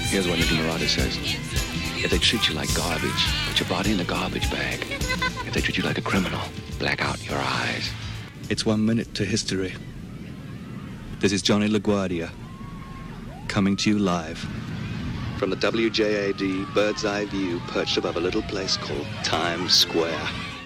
Here's what Nicky Marotta says. If they treat you like garbage, put your body in a garbage bag. If they treat you like a criminal, black out your eyes. It's 1 minute to history. This is Johnny LaGuardia, coming to you live from the WJAD bird's eye view perched above a little place called Times Square.